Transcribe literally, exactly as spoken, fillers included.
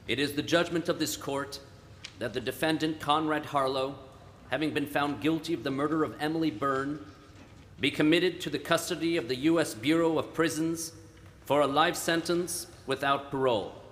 It is the judgment of this court that the defendant, Conrad Harlow, having been found guilty of the murder of Emily Byrne, be committed to the custody of the U S Bureau of Prisons for a life sentence without parole.